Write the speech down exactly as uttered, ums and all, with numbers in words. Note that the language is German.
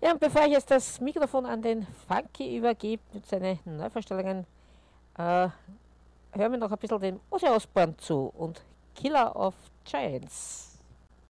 Ja, und bevor ich jetzt das Mikrofon an den Funky übergebe mit seinen Neuvorstellungen, äh, hören wir noch ein bisschen dem Ozzy Osbourne zu und Killer of Giants.